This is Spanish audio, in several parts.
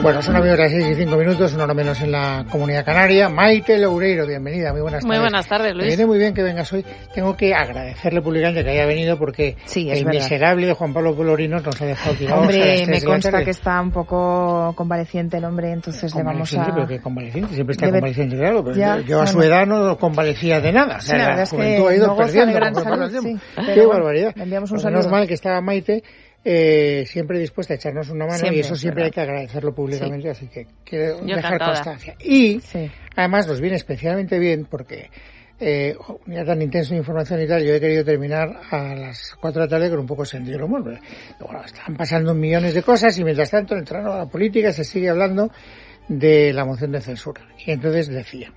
Bueno, son amigos de las 6:05, una hora menos en la Comunidad Canaria. Maite Loureiro, bienvenida, muy buenas tardes. Muy buenas tardes, Luis. Me viene muy bien que vengas hoy. Tengo que agradecerle públicamente que haya venido porque el miserable de Juan Pablo Polorinos nos ha dejado tirados. Hombre, me consta que está un poco convaleciente el hombre, entonces le vamos a... Pero que convaleciente, siempre está convaleciente, claro, pero yo a su edad no convalecía de nada. O sea, sí, la juventud ha ido perdiendo. Qué barbaridad. Le enviamos un saludo. Menos mal que estaba Maite... siempre dispuesta a echarnos una mano y eso siempre hay que agradecerlo públicamente, así que quiero dejar constancia. Y además nos viene especialmente bien porque ya tan intenso de información y tal, yo he querido terminar a las 4 de la tarde con un poco de sentido del humor. Bueno, están pasando millones de cosas y mientras tanto entrando a la política se sigue hablando de la moción de censura. Y entonces decía,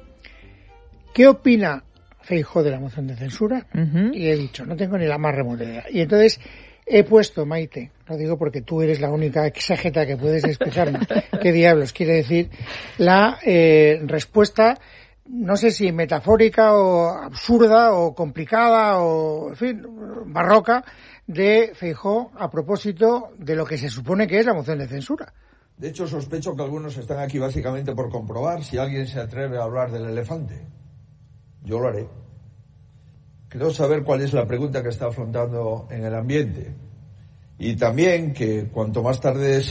¿qué opina Feijóo de la moción de censura? Y he dicho, no tengo ni la más remota idea. Y entonces he puesto, Maite, lo digo porque tú eres la única exégeta que puedes explicarme qué diablos quiere decir la respuesta, no sé si metafórica o absurda o complicada o, en fin, barroca, de Feijóo a propósito de lo que se supone que es la moción de censura. De hecho, sospecho que algunos están aquí básicamente por comprobar si alguien se atreve a hablar del elefante. Yo lo haré. Quiero saber cuál es la pregunta que está afrontando en el ambiente. Y también que cuanto más tardes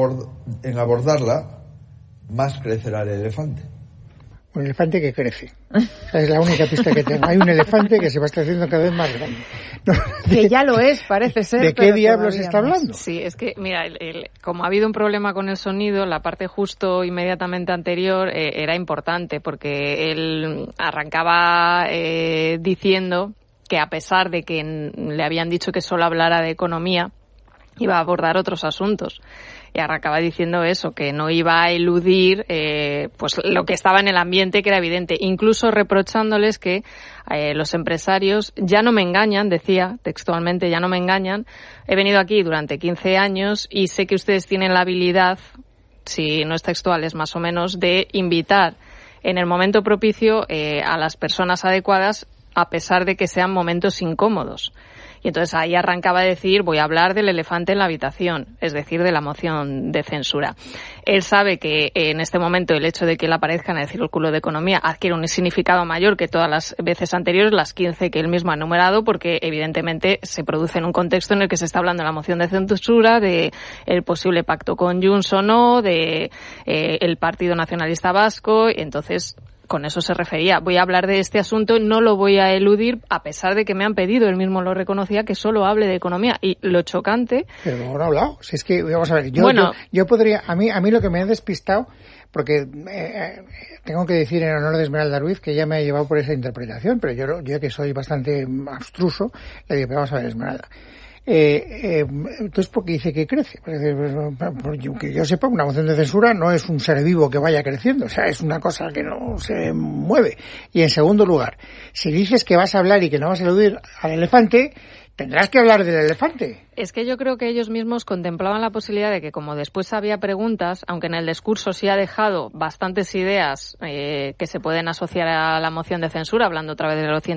en abordarla, más crecerá el elefante. Un elefante que crece. Esa es la única pista que tengo. Hay un elefante que se va a estar haciendo cada vez más grande. Que ya lo es, parece ser. ¿De qué diablos está hablando? Sí, es que, mira, como ha habido un problema con el sonido, la parte justo inmediatamente anterior era importante porque él arrancaba diciendo que a pesar de que le habían dicho que solo hablara de economía, iba a abordar otros asuntos. Y arrancaba diciendo eso, que no iba a eludir pues lo que estaba en el ambiente, que era evidente, incluso reprochándoles que los empresarios ya no me engañan, decía textualmente, ya no me engañan, he venido aquí durante 15 años y sé que ustedes tienen la habilidad, si no es textual es más o menos, de invitar en el momento propicio a las personas adecuadas a pesar de que sean momentos incómodos. Y entonces ahí arrancaba a decir, voy a hablar del elefante en la habitación, es decir, de la moción de censura. Él sabe que en este momento el hecho de que él aparezca en el círculo de economía adquiere un significado mayor que todas las veces anteriores, las 15 que él mismo ha enumerado, porque evidentemente se produce en un contexto en el que se está hablando de la moción de censura, de el posible pacto con Junts o no, de el Partido Nacionalista Vasco, entonces con eso se refería. Voy a hablar de este asunto, no lo voy a eludir, a pesar de que me han pedido, él mismo lo reconocía, que solo hable de economía. Y lo chocante... Pero no han hablado. Si es que, vamos a ver, yo podría... A mí lo que me ha despistado, porque tengo que decir en honor de Esmeralda Ruiz que ella me ha llevado por esa interpretación, pero yo que soy bastante abstruso, le digo, pero vamos a ver, Esmeralda. Entonces, ¿por qué dice que crece? Que yo sepa, una moción de censura no es un ser vivo que vaya creciendo, o sea, es una cosa que no se mueve. Y en segundo lugar, si dices que vas a hablar y que no vas a eludir al elefante, tendrás que hablar del elefante. Es que yo creo que ellos mismos contemplaban la posibilidad de que, como después había preguntas, aunque en el discurso sí ha dejado bastantes ideas que se pueden asociar a la moción de censura, hablando otra vez de los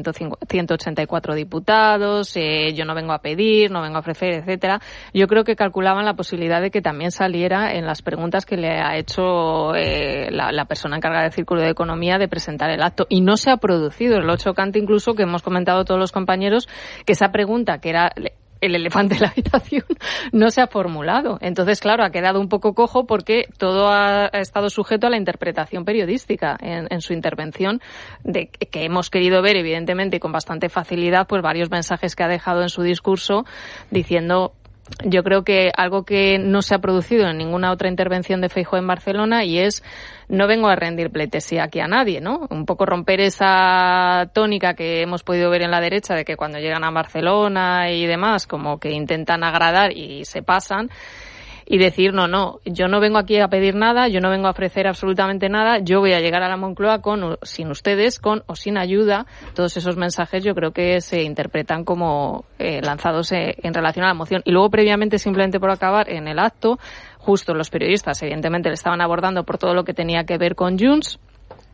184 diputados, yo no vengo a pedir, no vengo a ofrecer, etcétera. Yo creo que calculaban la posibilidad de que también saliera en las preguntas que le ha hecho la persona encargada del Círculo de Economía de presentar el acto. Y no se ha producido. Lo chocante incluso que hemos comentado todos los compañeros, que esa pregunta, que era el elefante en la habitación, no se ha formulado. Entonces, claro, ha quedado un poco cojo porque todo ha estado sujeto a la interpretación periodística en su intervención, de que hemos querido ver, evidentemente, y con bastante facilidad, pues varios mensajes que ha dejado en su discurso diciendo... Yo creo que algo que no se ha producido en ninguna otra intervención de Feijóo en Barcelona, y es, no vengo a rendir pleitesía aquí a nadie, ¿no? Un poco romper esa tónica que hemos podido ver en la derecha de que cuando llegan a Barcelona y demás, como que intentan agradar y se pasan, y decir, no, yo no vengo aquí a pedir nada, yo no vengo a ofrecer absolutamente nada, yo voy a llegar a la Moncloa con o sin ustedes, con o sin ayuda. Todos esos mensajes yo creo que se interpretan como lanzados en relación a la moción. Y luego, previamente, simplemente por acabar, en el acto, justo los periodistas, evidentemente, le estaban abordando por todo lo que tenía que ver con Junts,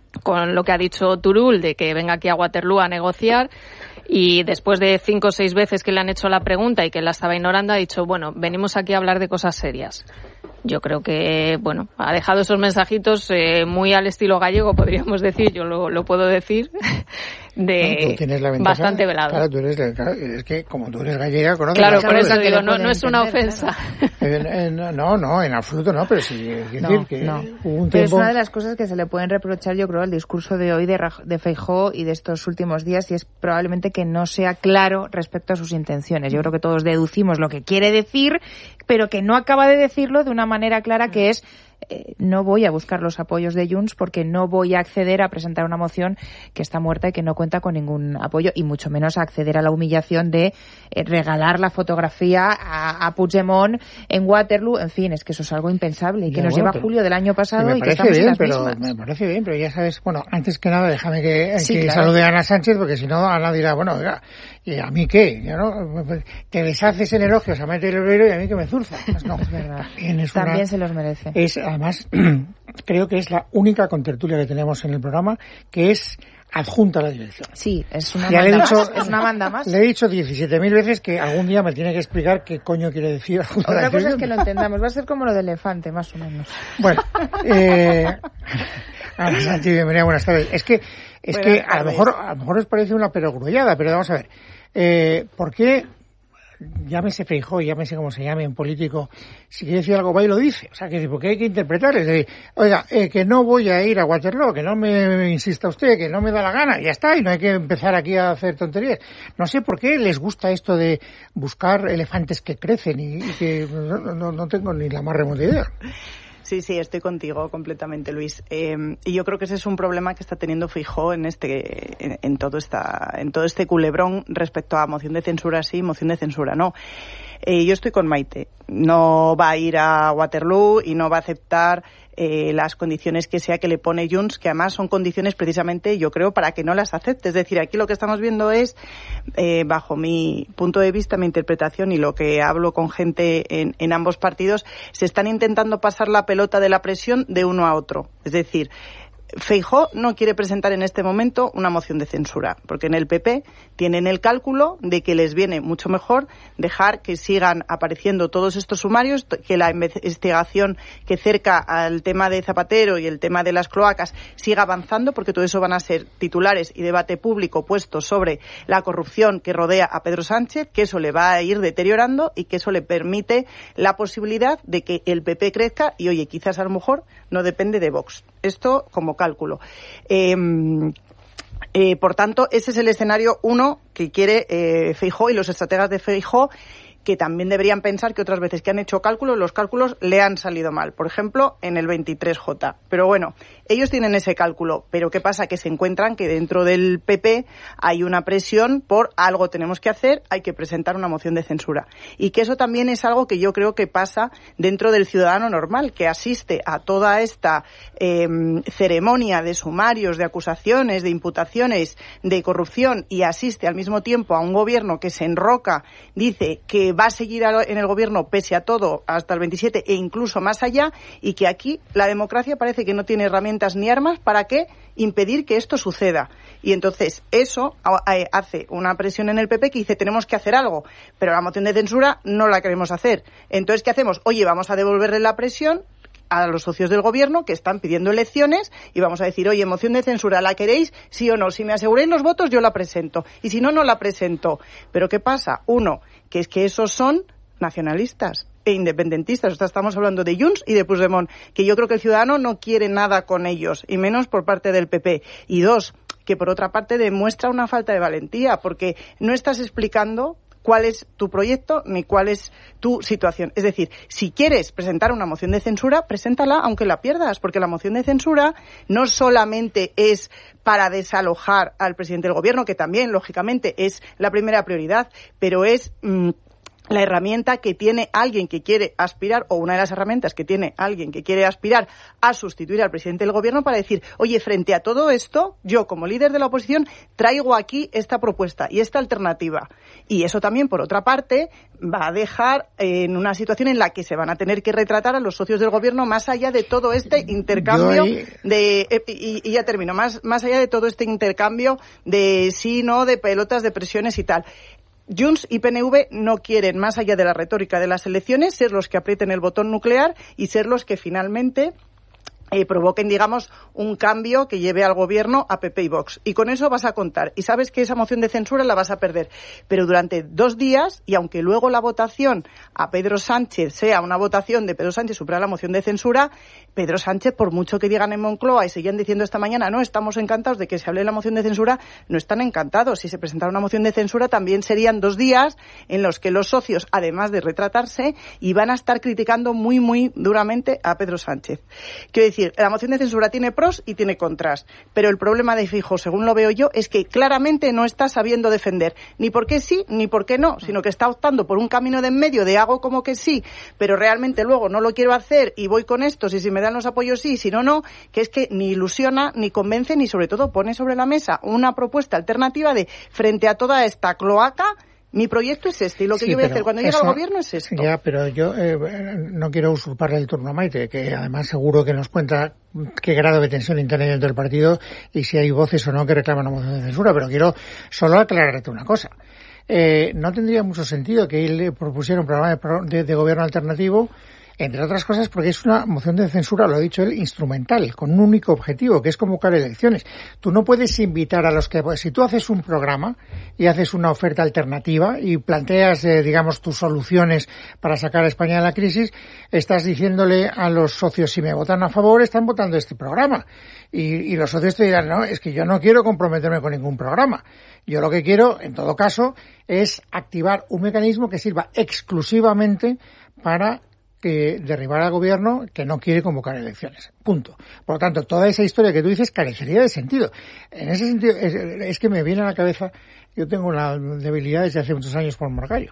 con lo que ha dicho Turull, de que venga aquí a Waterloo a negociar, y después de 5 o 6 veces que le han hecho la pregunta y que la estaba ignorando, ha dicho, bueno, venimos aquí a hablar de cosas serias. Yo creo que, bueno, ha dejado esos mensajitos muy al estilo gallego, podríamos decir, yo lo puedo decir, de bastante velado. Claro, es que como tú eres gallega, conoces. Claro, por eso digo, no es una ofensa. No, en absoluto no, pero sí decir que hubo un tiempo... Pero es una de las cosas que se le pueden reprochar, yo creo, al discurso de hoy de Feijóo y de estos últimos días, y es probablemente que no sea claro respecto a sus intenciones. Yo creo que todos deducimos lo que quiere decir, pero que no acaba de decirlo de una manera clara, que es no voy a buscar los apoyos de Junts porque no voy a acceder a presentar una moción que está muerta y que no cuenta con ningún apoyo, y mucho menos a acceder a la humillación de regalar la fotografía a Puigdemont en Waterloo. En fin, es que eso es algo impensable y que nos lleva a julio del año pasado y que estamos en las mismas. Me parece bien, pero ya sabes, bueno, antes que nada déjame que salude a Ana Sánchez, porque si no Ana dirá, bueno, oiga, ¿y a mí qué? ¿No? Te deshaces en elogios a Maite Rivero y a mí que me zurza. Pues no, es verdad. También se los merece. Además, creo que es la única contertulia que tenemos en el programa que es adjunta a la dirección. Sí, es una banda más. Es una banda más. Le he dicho 17.000 veces que algún día me tiene que explicar qué coño quiere decir adjunta a la dirección. Otra cosa es que lo entendamos. Va a ser como lo de elefante, más o menos. Bueno, Santi, bienvenida, buenas tardes. Es que a lo mejor os parece una perogrullada, pero vamos a ver. ¿Por qué? Llámese Feijóo, llámese como se llame un político, si quiere decir algo va y lo dice. O sea, que porque hay que interpretar, es decir, oiga, que no voy a ir a Waterloo, que no me insista usted, que no me da la gana, y ya está, y no hay que empezar aquí a hacer tonterías. No sé por qué les gusta esto de buscar elefantes que crecen y que no tengo ni la más remota idea. Sí, estoy contigo completamente, Luis. Y yo creo que ese es un problema que está teniendo Feijóo en todo este culebrón respecto a moción de censura sí, moción de censura no. Yo estoy con Maite. No va a ir a Waterloo y no va a aceptar las condiciones que sea que le pone Junts, que además son condiciones precisamente, yo creo, para que no las acepte. Es decir, aquí lo que estamos viendo es, bajo mi punto de vista, mi interpretación y lo que hablo con gente en ambos partidos, se están intentando pasar la pelota de la presión de uno a otro. Es decir, Feijóo no quiere presentar en este momento una moción de censura, porque en el PP tienen el cálculo de que les viene mucho mejor dejar que sigan apareciendo todos estos sumarios, que la investigación que cerca al tema de Zapatero y el tema de las cloacas siga avanzando, porque todo eso van a ser titulares y debate público puesto sobre la corrupción que rodea a Pedro Sánchez, que eso le va a ir deteriorando y que eso le permite la posibilidad de que el PP crezca y, oye, quizás a lo mejor no depende de Vox. Esto como cálculo. Por tanto, ese es el escenario 1 que quiere Feijóo y los estrategas de Feijóo, que también deberían pensar que otras veces que han hecho cálculos, los cálculos le han salido mal. Por ejemplo, en el 23J. Pero bueno, ellos tienen ese cálculo. Pero ¿qué pasa? Que se encuentran que dentro del PP hay una presión por algo tenemos que hacer, hay que presentar una moción de censura. Y que eso también es algo que yo creo que pasa dentro del ciudadano normal, que asiste a toda esta ceremonia de sumarios, de acusaciones, de imputaciones, de corrupción, y asiste al mismo tiempo a un gobierno que se enroca, dice que va a seguir en el gobierno pese a todo hasta el 27 e incluso más allá, y que aquí la democracia parece que no tiene herramientas ni armas para impedir que esto suceda. Y entonces eso hace una presión en el PP que dice tenemos que hacer algo, pero la moción de censura no la queremos hacer. Entonces, ¿qué hacemos? Oye, vamos a devolverle la presión a los socios del gobierno que están pidiendo elecciones y vamos a decir, oye, moción de censura, ¿la queréis? Sí o no. Si me aseguráis los votos, yo la presento. Y si no, no la presento. Pero ¿qué pasa? Uno, que es que esos son nacionalistas e independentistas. O sea, estamos hablando de Junts y de Puigdemont, que yo creo que el ciudadano no quiere nada con ellos, y menos por parte del PP. Y dos, que por otra parte demuestra una falta de valentía, porque no estás explicando cuál es tu proyecto ni cuál es tu situación. Es decir, si quieres presentar una moción de censura, preséntala aunque la pierdas, porque la moción de censura no solamente es para desalojar al presidente del gobierno, que también, lógicamente, es la primera prioridad, pero es la herramienta que tiene alguien que quiere aspirar, o una de las herramientas que tiene alguien que quiere aspirar a sustituir al presidente del gobierno para decir, oye, frente a todo esto, yo como líder de la oposición traigo aquí esta propuesta y esta alternativa. Y eso también, por otra parte, va a dejar en una situación en la que se van a tener que retratar a los socios del gobierno más allá de todo este intercambio y ya termino, más allá de todo este intercambio de sí, no, de pelotas, de presiones y tal. Junts y PNV no quieren, más allá de la retórica de las elecciones, ser los que aprieten el botón nuclear y ser los que finalmente provoquen, digamos, un cambio que lleve al gobierno a PP y Vox. Y con eso vas a contar. Y sabes que esa moción de censura la vas a perder. Pero durante 2 días, y aunque luego la votación a Pedro Sánchez sea una votación de Pedro Sánchez superar la moción de censura, Pedro Sánchez, por mucho que digan en Moncloa y seguían diciendo esta mañana, no, estamos encantados de que se hable de la moción de censura, no están encantados. Si se presentara una moción de censura, también serían 2 días en los que los socios, además de retratarse, iban a estar criticando muy, muy duramente a Pedro Sánchez. Quiero decir, la moción de censura tiene pros y tiene contras, pero el problema de Feijóo, según lo veo yo, es que claramente no está sabiendo defender ni por qué sí ni por qué no, sino que está optando por un camino de en medio de hago como que sí, pero realmente luego no lo quiero hacer y voy con estos y si me dan los apoyos sí, si no, no, que es que ni ilusiona, ni convence, ni sobre todo pone sobre la mesa una propuesta alternativa de frente a toda esta cloaca. Mi proyecto es este y lo que yo voy a hacer cuando llegue al gobierno es esto. Ya, pero yo no quiero usurparle el turno a Maite, que además seguro que nos cuenta qué grado de tensión interna hay dentro del partido y si hay voces o no que reclaman una moción de censura, pero quiero solo aclararte una cosa. No tendría mucho sentido que él le propusiera un programa de gobierno alternativo, entre otras cosas porque es una moción de censura, lo ha dicho él, instrumental, con un único objetivo, que es convocar elecciones. Tú no puedes invitar a los que... Si tú haces un programa y haces una oferta alternativa y planteas, digamos, tus soluciones para sacar a España de la crisis, estás diciéndole a los socios, si me votan a favor, están votando este programa. Y los socios te dirán, no, es que yo no quiero comprometerme con ningún programa. Yo lo que quiero, en todo caso, es activar un mecanismo que sirva exclusivamente para derribar al gobierno que no quiere convocar elecciones. Punto. Por lo tanto, toda esa historia que tú dices carecería de sentido. En ese sentido, es que me viene a la cabeza, yo tengo una debilidad desde hace muchos años por Margallo.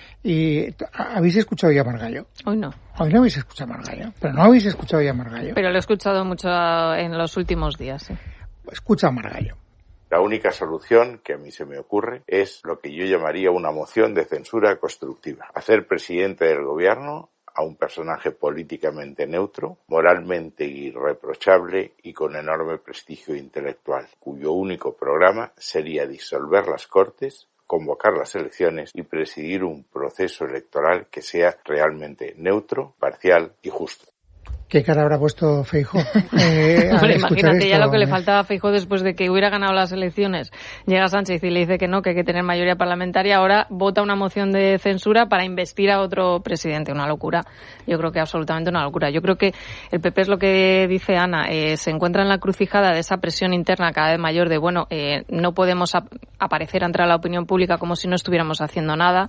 ¿Y habéis escuchado ya Margallo? Hoy no. Hoy no habéis escuchado Margallo. Pero no habéis escuchado ya Margallo. Pero lo he escuchado mucho en los últimos días, sí. Escucha Margallo. La única solución que a mí se me ocurre es lo que yo llamaría una moción de censura constructiva. Hacer presidente del gobierno a un personaje políticamente neutro, moralmente irreprochable y con enorme prestigio intelectual, cuyo único programa sería disolver las Cortes, convocar las elecciones y presidir un proceso electoral que sea realmente neutro, parcial y justo. ¿Qué cara habrá puesto Feijóo? Hombre, imagínate ya lo que le faltaba a Feijóo después de que hubiera ganado las elecciones. Llega Sánchez y le dice que no, que hay que tener mayoría parlamentaria. Ahora vota una moción de censura para investir a otro presidente. Una locura. Yo creo que absolutamente una locura. Yo creo que el PP es lo que dice Ana. Se encuentra en la crucijada de esa presión interna cada vez mayor de, bueno, no podemos aparecer ante la opinión pública como si no estuviéramos haciendo nada.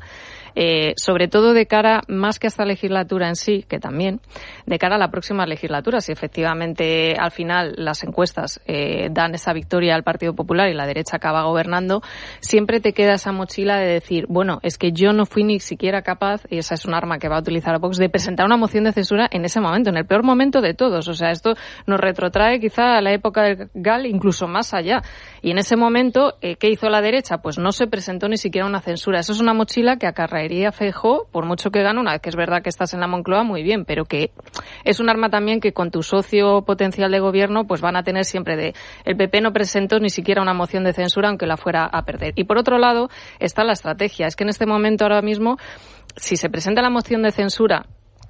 Sobre todo de cara, más que a esta legislatura en sí, que también, de cara a la próxima legislatura, si efectivamente al final las encuestas dan esa victoria al Partido Popular y la derecha acaba gobernando, siempre te queda esa mochila de decir, bueno, es que yo no fui ni siquiera capaz, y esa es un arma que va a utilizar Vox, de presentar una moción de censura en ese momento, en el peor momento de todos. O sea, esto nos retrotrae quizá a la época del GAL, incluso más allá. Y en ese momento, ¿qué hizo la derecha? Pues no se presentó ni siquiera una censura. Eso es una mochila que acarrearía Feijóo, por mucho que gane, una vez que es verdad que estás en la Moncloa, muy bien, pero que es un arma también que con tu socio potencial de gobierno pues van a tener siempre de el PP no presentó ni siquiera una moción de censura aunque la fuera a perder. Y por otro lado está la estrategia. Es que en este momento ahora mismo, si se presenta la moción de censura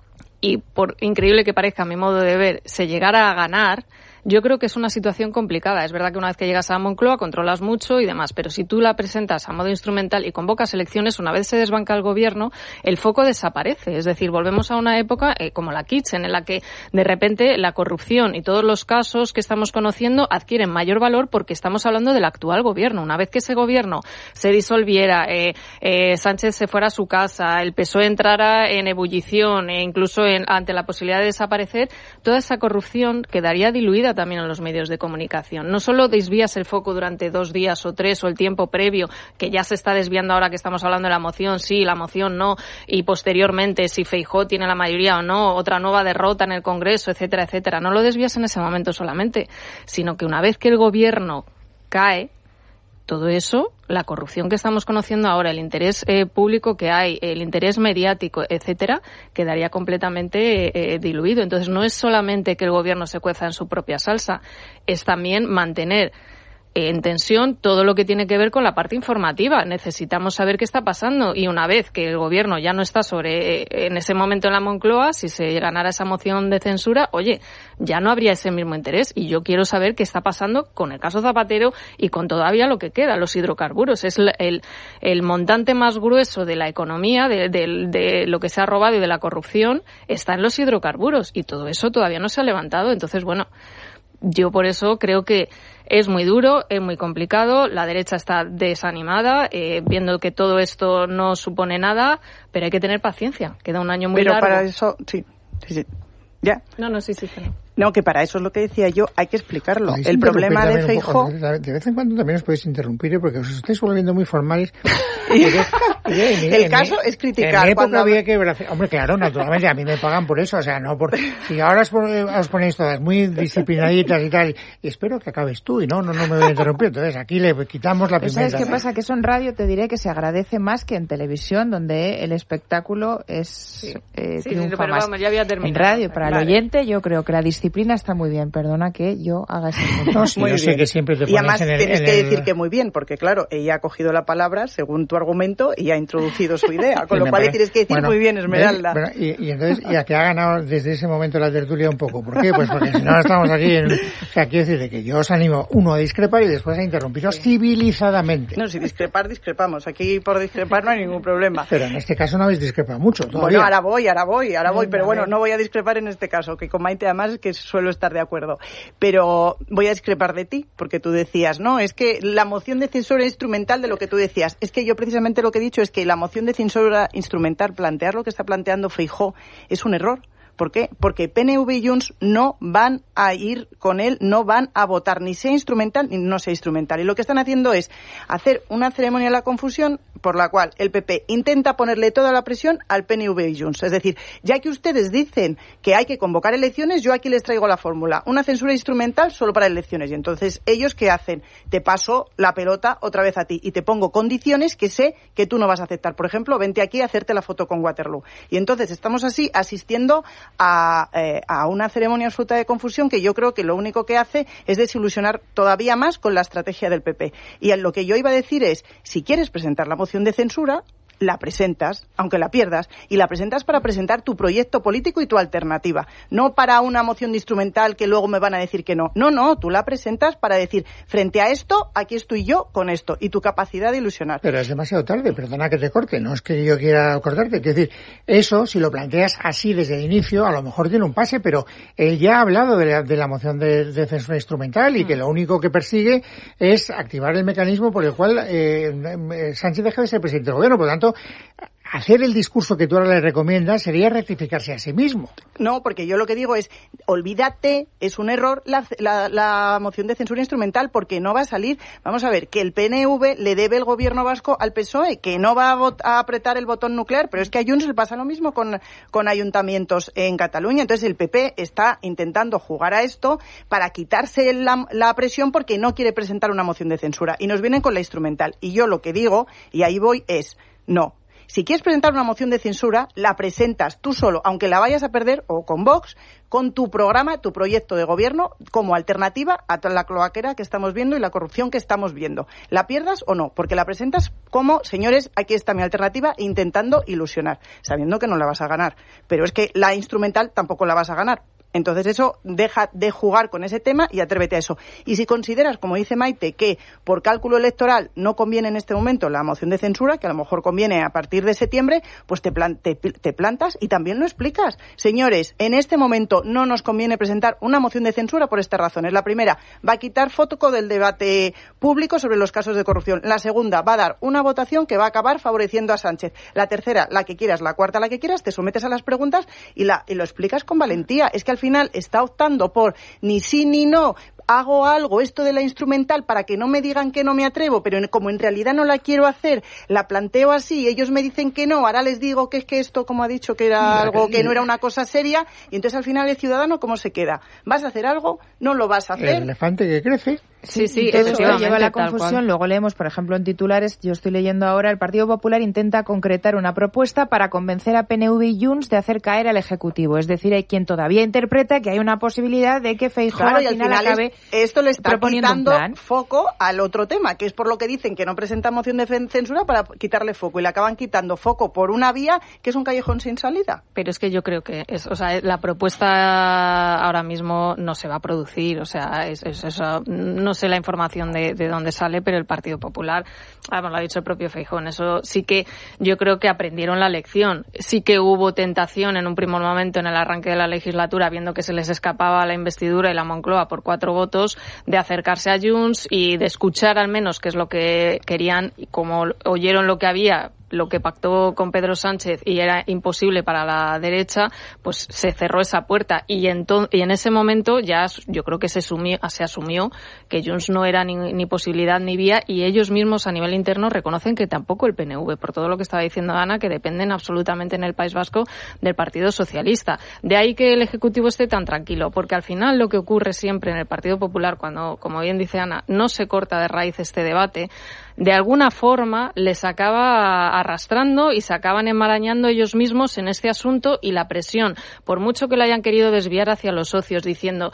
y por increíble que parezca a mi modo de ver, se llegara a ganar, yo creo que es una situación complicada. Es verdad que una vez que llegas a Moncloa controlas mucho y demás, pero si tú la presentas a modo instrumental y convocas elecciones, una vez se desbanca el gobierno, el foco desaparece. Es decir, volvemos a una época como la Kitchen, en la que de repente la corrupción y todos los casos que estamos conociendo adquieren mayor valor porque estamos hablando del actual gobierno. Una vez que ese gobierno se disolviera, Sánchez se fuera a su casa, el PSOE entrara en ebullición e incluso ante la posibilidad de desaparecer, toda esa corrupción quedaría diluida queda también en los medios de comunicación. No solo desvías el foco durante 2 días o 3 o el tiempo previo, que ya se está desviando ahora que estamos hablando de la moción, sí, la moción no, y posteriormente si Feijóo tiene la mayoría o no, otra nueva derrota en el Congreso, etcétera, etcétera. No lo desvías en ese momento solamente, sino que una vez que el gobierno cae, todo eso, la corrupción que estamos conociendo ahora, el interés público que hay, el interés mediático, etcétera, quedaría completamente diluido. Entonces, no es solamente que el gobierno se cueza en su propia salsa, es también mantener en tensión todo lo que tiene que ver con la parte informativa. Necesitamos saber qué está pasando y una vez que el gobierno ya no está en ese momento en la Moncloa, si se ganara esa moción de censura, oye, ya no habría ese mismo interés y yo quiero saber qué está pasando con el caso Zapatero y con todavía lo que queda, los hidrocarburos. Es el montante más grueso de la economía, de lo que se ha robado y de la corrupción, está en los hidrocarburos y todo eso todavía no se ha levantado. Entonces, bueno, yo por eso creo que es muy duro, es muy complicado, la derecha está desanimada, viendo que todo esto no supone nada, pero hay que tener paciencia, queda un año muy largo. Pero para eso, sí. ¿Ya? Sí. No, que para eso es lo que decía yo, hay que explicarlo. El problema de Feijóo... De vez en cuando también os podéis interrumpir, porque os estáis volviendo muy formales. El caso es criticar. En mi época había que... Hombre, claro, naturalmente, a mí me pagan por eso, o sea, no por... Si ahora os ponéis todas muy disciplinaditas y tal, y espero que acabes tú, y no me voy a interrumpir. Entonces, aquí le quitamos la pimienta. ¿Sabes qué pasa? Que eso en radio te diré que se agradece más que en televisión, donde el espectáculo es triunfa más. Vamos, ya había terminado. En radio, para el oyente, yo creo que la disciplina está muy bien. Perdona que yo haga ese punto. Yo sé que siempre te pones y además tienes que decir que muy bien, porque claro, ella ha cogido la palabra según tu argumento y ha introducido su idea, con lo cual le tienes que decir muy bien, Esmeralda. Y entonces, ya que ha ganado desde ese momento la tertulia un poco. ¿Por qué? Pues porque si no estamos aquí o sea, quiero decir que yo os animo, uno, a discrepar y después a interrumpiros civilizadamente. No, si discrepamos. Aquí por discrepar no hay ningún problema. Pero en este caso no habéis discrepado mucho todavía. Bueno, ahora voy, pero bueno, no voy a discrepar en este caso, que con Maite además que suelo estar de acuerdo. Pero voy a discrepar de ti, porque tú decías, no, es que la moción de censura instrumental de lo que tú decías. Es que yo precisamente lo que he dicho es que la moción de censura instrumental, plantear lo que está planteando Feijóo, es un error. ¿Por qué? Porque PNV y Junts no van a ir con él, no van a votar ni sea instrumental ni no sea instrumental. Y lo que están haciendo es hacer una ceremonia de la confusión por la cual el PP intenta ponerle toda la presión al PNV y Junts. Es decir, ya que ustedes dicen que hay que convocar elecciones, yo aquí les traigo la fórmula. Una censura instrumental solo para elecciones. Y entonces, ¿ellos qué hacen? Te paso la pelota otra vez a ti y te pongo condiciones que sé que tú no vas a aceptar. Por ejemplo, vente aquí a hacerte la foto con Waterloo. Y entonces estamos así asistiendo a una ceremonia absoluta de confusión que yo creo que lo único que hace es desilusionar todavía más con la estrategia del PP. Y lo que yo iba a decir es, si quieres presentar la moción de censura, la presentas, aunque la pierdas, y la presentas para presentar tu proyecto político y tu alternativa, no para una moción de instrumental que luego me van a decir que no. No, tú la presentas para decir, frente a esto, aquí estoy yo con esto, y tu capacidad de ilusionar. Pero es demasiado tarde, perdona que te corte, no es que yo quiera cortarte, quiero decir, eso, si lo planteas así desde el inicio, a lo mejor tiene un pase, pero él ya ha hablado de la moción de censura instrumental y que lo único que persigue es activar el mecanismo por el cual Sánchez deja de ser presidente del gobierno, por lo tanto, hacer el discurso que tú ahora le recomiendas sería rectificarse a sí mismo. No, porque yo lo que digo es, olvídate, es un error la moción de censura instrumental porque no va a salir. Vamos a ver, que el PNV le debe el gobierno vasco al PSOE, que no va a apretar el botón nuclear, pero es que a Junts le pasa lo mismo con ayuntamientos en Cataluña. Entonces el PP está intentando jugar a esto para quitarse la presión porque no quiere presentar una moción de censura. Y nos vienen con la instrumental. Y yo lo que digo, y ahí voy, es, no. Si quieres presentar una moción de censura, la presentas tú solo, aunque la vayas a perder, o con Vox, con tu programa, tu proyecto de gobierno, como alternativa a la cloaquera que estamos viendo y la corrupción que estamos viendo. ¿La pierdas o no? Porque la presentas como, señores, aquí está mi alternativa, intentando ilusionar, sabiendo que no la vas a ganar. Pero es que la instrumental tampoco la vas a ganar. Entonces eso, deja de jugar con ese tema y atrévete a eso. Y si consideras, como dice Maite, que por cálculo electoral no conviene en este momento la moción de censura, que a lo mejor conviene a partir de septiembre, pues te plantas y también lo explicas. Señores, en este momento no nos conviene presentar una moción de censura por estas razones. La primera, va a quitar foco del debate público sobre los casos de corrupción. La segunda, va a dar una votación que va a acabar favoreciendo a Sánchez. La tercera, la que quieras. La cuarta, la que quieras. Te sometes a las preguntas y lo explicas con valentía. Es que al final está optando por ni sí ni no, hago algo, esto de la instrumental, para que no me digan que no me atrevo, pero como en realidad no la quiero hacer, la planteo así, ellos me dicen que no, ahora les digo que es que esto, como ha dicho, que era algo que no era una cosa seria, y entonces al final el ciudadano, ¿cómo se queda? ¿Vas a hacer algo? ¿No lo vas a hacer? El elefante que crece. Sí, eso lleva la confusión. Luego leemos, por ejemplo, en titulares, yo estoy leyendo ahora, el Partido Popular intenta concretar una propuesta para convencer a PNV y Junts de hacer caer al Ejecutivo. Es decir, hay quien todavía interpreta que hay una posibilidad de que Feijóo al final acabe esto le está quitando foco al otro tema, que es por lo que dicen que no presenta moción de censura para quitarle foco, y le acaban quitando foco por una vía que es un callejón sin salida. Pero es que yo creo que la propuesta ahora mismo no se va a producir, no sé la información de dónde sale, pero el Partido Popular, lo ha dicho el propio Feijóo, eso sí que yo creo que aprendieron la lección. Sí que hubo tentación en un primer momento en el arranque de la legislatura, viendo que se les escapaba la investidura y la Moncloa por 4 votos, de acercarse a Junts y de escuchar al menos qué es lo que querían, y como oyeron lo que pactó con Pedro Sánchez y era imposible para la derecha, pues se cerró esa puerta, y en ese momento ya yo creo que se asumió que Junts no era ni posibilidad ni vía, y ellos mismos a nivel interno reconocen que tampoco el PNV, por todo lo que estaba diciendo Ana, que dependen absolutamente en el País Vasco del Partido Socialista. De ahí que el Ejecutivo esté tan tranquilo, porque al final lo que ocurre siempre en el Partido Popular, cuando, como bien dice Ana, no se corta de raíz este debate, de alguna forma les acaba arrastrando y se acaban enmarañando ellos mismos en este asunto, y la presión, por mucho que la hayan querido desviar hacia los socios diciendo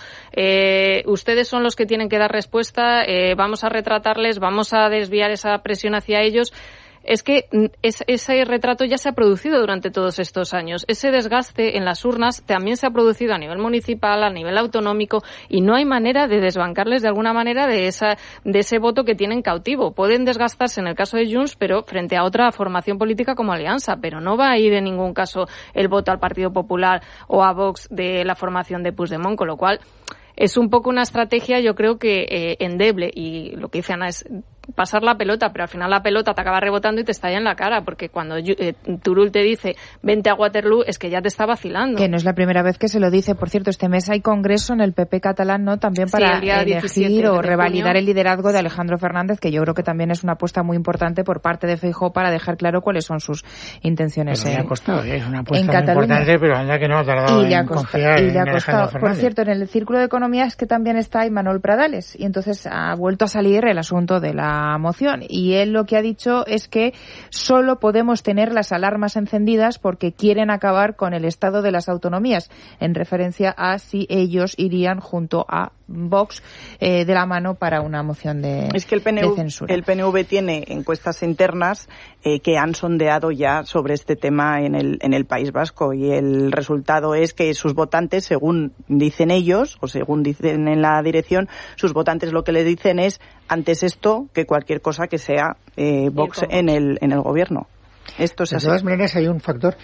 ustedes son los que tienen que dar respuesta, vamos a retratarles, vamos a desviar esa presión hacia ellos. Es que ese retrato ya se ha producido durante todos estos años. Ese desgaste en las urnas también se ha producido a nivel municipal, a nivel autonómico, y no hay manera de desbancarles de alguna manera de ese voto que tienen cautivo. Pueden desgastarse en el caso de Junts, pero frente a otra formación política como Alianza, pero no va a ir en ningún caso el voto al Partido Popular o a Vox de la formación de Puigdemont, con lo cual es un poco una estrategia, yo creo que endeble, y lo que dice Ana es pasar la pelota, pero al final la pelota te acaba rebotando y te estalla en la cara, porque cuando Turull te dice vente a Waterloo, es que ya te está vacilando. Que no es la primera vez que se lo dice. Por cierto, este mes hay congreso en el PP catalán, ¿no? También para elegir o revalidar el liderazgo de Alejandro Fernández, que yo creo que también es una apuesta muy importante por parte de Feijóo para dejar claro cuáles son sus intenciones en Cataluña. Es una apuesta muy importante, pero anda que no ha tardado en confiar en Alejandro Fernández. Por cierto, en el Círculo de Economía es que también está Imanol Pradales, y entonces ha vuelto a salir el asunto de la moción, y él lo que ha dicho es que solo podemos tener las alarmas encendidas porque quieren acabar con el estado de las autonomías, en referencia a si ellos irían junto a Vox de la mano para una moción de censura. El PNV tiene encuestas internas que han sondeado ya sobre este tema en el País Vasco, y el resultado es que sus votantes, según dicen ellos o según dicen en la dirección, sus votantes lo que le dicen es antes esto que cualquier cosa que sea Vox en el gobierno. Esto es de así. todas maneras hay un factor,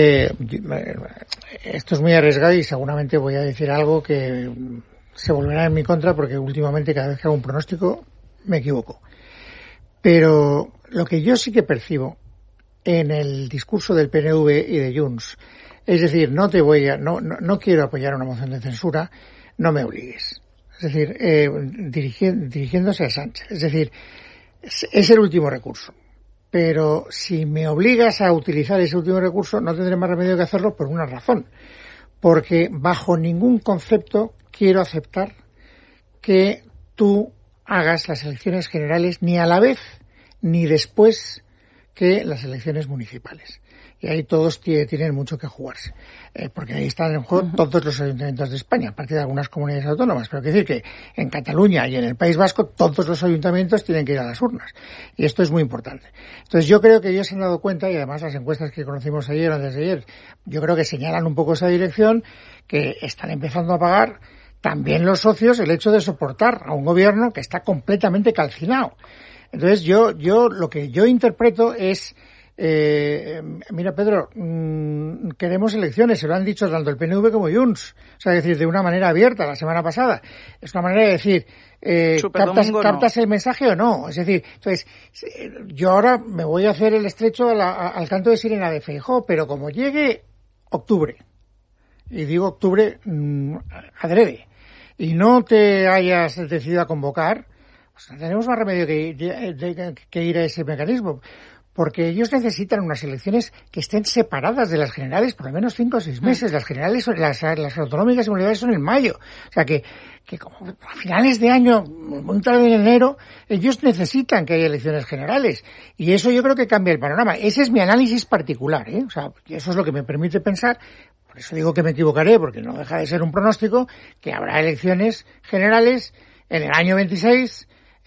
esto es muy arriesgado y seguramente voy a decir algo que se volverá en mi contra, porque últimamente cada vez que hago un pronóstico me equivoco. Pero lo que yo sí que percibo en el discurso del PNV y de Junts, es decir, no quiero apoyar una moción de censura, no me obligues. Es decir, dirigiéndose a Sánchez. Es decir, es el último recurso. Pero si me obligas a utilizar ese último recurso, no tendré más remedio que hacerlo por una razón. Porque bajo ningún concepto quiero aceptar que tú hagas las elecciones generales ni a la vez ni después que las elecciones municipales. Y ahí todos tienen mucho que jugarse, porque ahí están en juego todos los ayuntamientos de España, a partir de algunas comunidades autónomas. Pero quiero decir que en Cataluña y en el País Vasco todos los ayuntamientos tienen que ir a las urnas. Y esto es muy importante. Entonces yo creo que ellos se han dado cuenta, y además las encuestas que conocimos ayer o antes de ayer, yo creo que señalan un poco esa dirección, que están empezando a pagar también los socios el hecho de soportar a un gobierno que está completamente calcinado. Entonces yo lo que yo interpreto es, mira Pedro, queremos elecciones, se lo han dicho tanto el PNV como Junts, o sea, es decir, de una manera abierta la semana pasada. Es una manera de decir, ¿captas el mensaje o no? Es decir, entonces, yo ahora me voy a hacer el estrecho al canto de sirena de Feijóo, pero como llegue octubre y digo octubre adrede, y no te hayas decidido a convocar, pues no tenemos más remedio que ir a ese mecanismo. Porque ellos necesitan unas elecciones que estén separadas de las generales por lo menos 5 o 6 meses. Las generales, las autonómicas y municipales son en mayo. O sea que como a finales de año, muy tarde en enero, ellos necesitan que haya elecciones generales. Y eso yo creo que cambia el panorama. Ese es mi análisis particular, ¿eh? O sea, eso es lo que me permite pensar, por eso digo que me equivocaré, porque no deja de ser un pronóstico, que habrá elecciones generales en el año 26,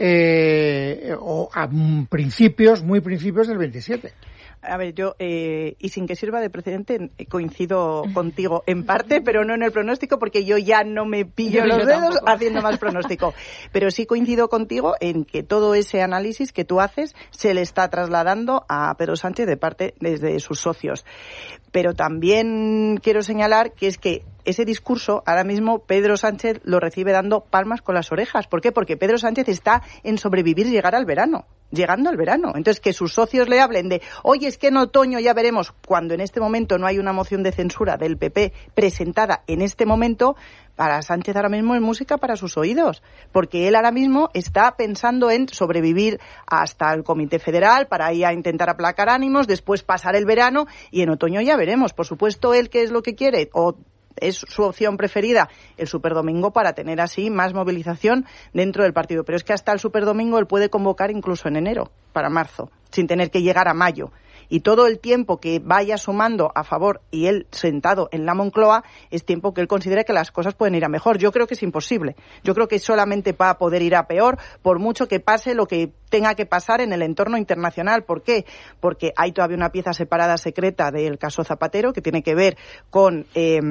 o a muy principios del 27. A ver, yo, y sin que sirva de precedente, coincido contigo en parte, pero no en el pronóstico, porque yo ya no me pillo los dedos haciendo más pronóstico. Pero sí coincido contigo en que todo ese análisis que tú haces se le está trasladando a Pedro Sánchez desde sus socios. Pero también quiero señalar que es que ese discurso, ahora mismo Pedro Sánchez lo recibe dando palmas con las orejas. ¿Por qué? Porque Pedro Sánchez está en sobrevivir, llegando al verano. Entonces, que sus socios le hablen de, oye, es que en otoño ya veremos, cuando en este momento no hay una moción de censura del PP presentada en este momento, para Sánchez ahora mismo es música para sus oídos. Porque él ahora mismo está pensando en sobrevivir hasta el Comité Federal para ir a intentar aplacar ánimos, después pasar el verano y en otoño ya veremos. Por supuesto, él, ¿qué es lo que quiere? O es su opción preferida, el Superdomingo, para tener así más movilización dentro del partido. Pero es que hasta el Superdomingo él puede convocar incluso en enero, para marzo, sin tener que llegar a mayo. Y todo el tiempo que vaya sumando a favor y él sentado en la Moncloa es tiempo que él considera que las cosas pueden ir a mejor. Yo creo que es imposible. Yo creo que solamente va a poder ir a peor, por mucho que pase lo que tenga que pasar en el entorno internacional. ¿Por qué? Porque hay todavía una pieza separada secreta del caso Zapatero que tiene que ver con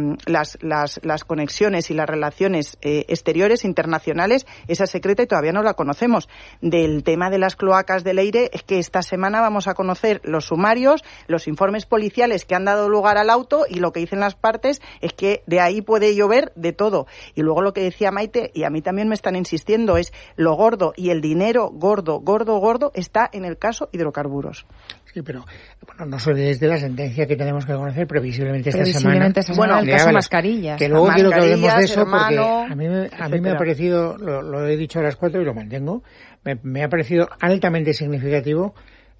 las conexiones y las relaciones exteriores, internacionales. Esa secreta y todavía no la conocemos. Del tema de las cloacas del Eire, es que esta semana vamos a conocer los sumarios, los informes policiales que han dado lugar al auto, y lo que dicen las partes es que de ahí puede llover de todo. Y luego lo que decía Maite, y a mí también me están insistiendo, es lo gordo, y el dinero gordo está en el caso hidrocarburos. Sí, pero bueno, no os olvidéis de la sentencia que tenemos que conocer previsiblemente esta semana. Bueno, el caso mascarillas. Que luego quiero que hablemos de eso, porque a mí me ha parecido, lo he dicho a las 4 y lo mantengo, me ha parecido altamente significativo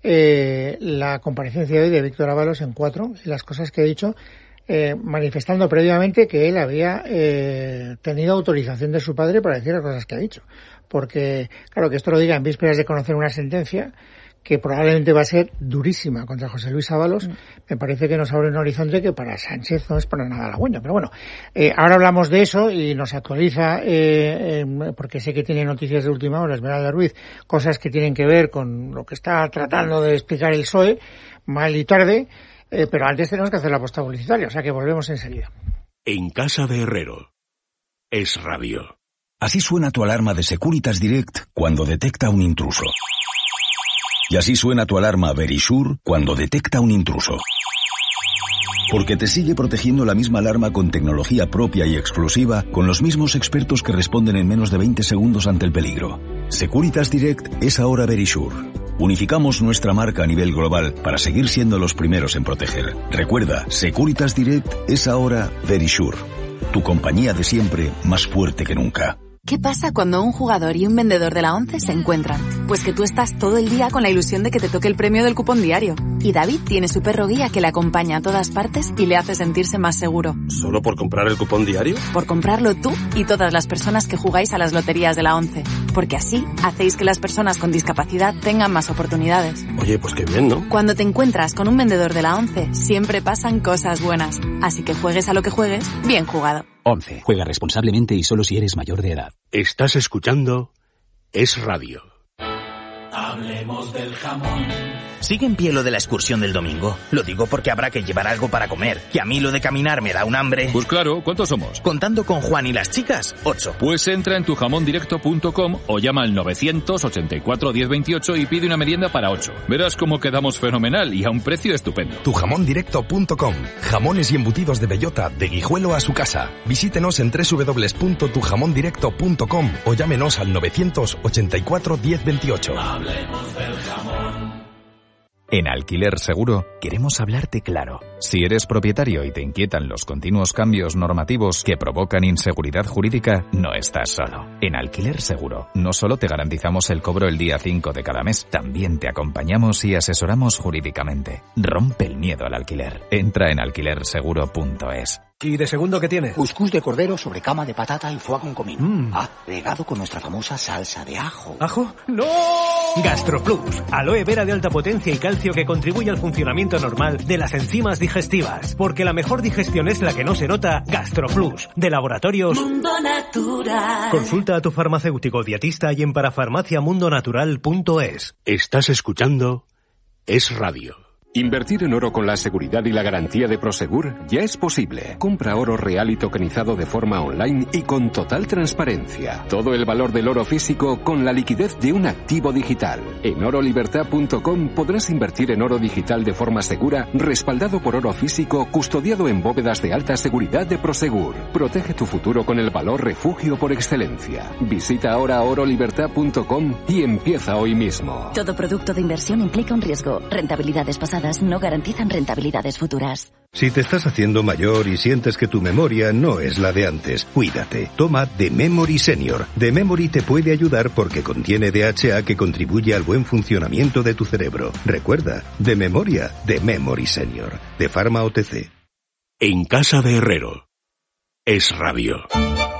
la comparecencia de hoy de Víctor Ábalos en 4, y las cosas que ha dicho, manifestando previamente que él había tenido autorización de su padre para decir las cosas que ha dicho. Porque, claro, que esto lo diga en vísperas de conocer una sentencia que probablemente va a ser durísima contra José Luis Ábalos, me parece que nos abre un horizonte que para Sánchez no es para nada halagüeño. Pero bueno, ahora hablamos de eso y nos actualiza, porque sé que tiene noticias de última hora Esmeralda Ruiz, cosas que tienen que ver con lo que está tratando de explicar el PSOE, mal y tarde, pero antes tenemos que hacer la posta publicitaria, o sea que volvemos enseguida. En casa de Herrero. Es radio. Así suena tu alarma de Securitas Direct cuando detecta un intruso. Y así suena tu alarma Verisure cuando detecta un intruso. Porque te sigue protegiendo la misma alarma con tecnología propia y exclusiva, con los mismos expertos que responden en menos de 20 segundos ante el peligro. Securitas Direct es ahora Verisure. Unificamos nuestra marca a nivel global para seguir siendo los primeros en proteger. Recuerda, Securitas Direct es ahora Verisure. Tu compañía de siempre, más fuerte que nunca. ¿Qué pasa cuando un jugador y un vendedor de la ONCE se encuentran? Pues que tú estás todo el día con la ilusión de que te toque el premio del cupón diario. Y David tiene su perro guía que le acompaña a todas partes y le hace sentirse más seguro. ¿Solo por comprar el cupón diario? Por comprarlo tú y todas las personas que jugáis a las loterías de la ONCE. Porque así hacéis que las personas con discapacidad tengan más oportunidades. Oye, pues qué bien, ¿no? Cuando te encuentras con un vendedor de la ONCE, siempre pasan cosas buenas. Así que juegues a lo que juegues, bien jugado. 11. Juega responsablemente y solo si eres mayor de edad. Estás escuchando Es Radio. Hablemos del jamón. ¿Sigue en pie lo de la excursión del domingo? Lo digo porque habrá que llevar algo para comer. Que a mí lo de caminar me da un hambre. Pues claro, ¿cuántos somos? Contando con Juan y las chicas, 8. Pues entra en tujamondirecto.com o llama al 984 1028 y pide una merienda para 8. Verás cómo quedamos fenomenal y a un precio estupendo. Tujamondirecto.com. Jamones y embutidos de bellota, de Guijuelo a su casa. Visítenos en www.tujamondirecto.com o llámenos al 984 1028. Hablemos del jamón. En Alquiler Seguro queremos hablarte claro. Si eres propietario y te inquietan los continuos cambios normativos que provocan inseguridad jurídica, no estás solo. En Alquiler Seguro no solo te garantizamos el cobro el día 5 de cada mes, también te acompañamos y asesoramos jurídicamente. Rompe el miedo al alquiler. Entra en alquilerseguro.es. ¿Y de segundo qué tiene? Cuscús de cordero sobre cama de patata y foie con comino. Regado con nuestra famosa salsa de ajo. ¿Ajo? ¡No! GastroPlus. Aloe vera de alta potencia y calcio que contribuye al funcionamiento normal de las enzimas digestivas. Porque la mejor digestión es la que no se nota. GastroPlus. De Laboratorios Mundo Natural. Consulta a tu farmacéutico dietista y en parafarmaciamundonatural.es. Estás escuchando Es Radio. Invertir en oro con la seguridad y la garantía de Prosegur ya es posible. Compra oro real y tokenizado de forma online y con total transparencia. Todo el valor del oro físico con la liquidez de un activo digital. En orolibertad.com podrás invertir en oro digital de forma segura, respaldado por oro físico, custodiado en bóvedas de alta seguridad de Prosegur. Protege tu futuro con el valor refugio por excelencia. Visita ahora orolibertad.com y empieza hoy mismo. Todo producto de inversión implica un riesgo. Rentabilidades pasadas no garantizan rentabilidades futuras. Si te estás haciendo mayor y sientes que tu memoria no es la de antes, cuídate. Toma The Memory Senior. The Memory te puede ayudar porque contiene DHA que contribuye al buen funcionamiento de tu cerebro. Recuerda, de memoria, The Memory Senior. De Pharma OTC. En casa de Herrero. Es Radio.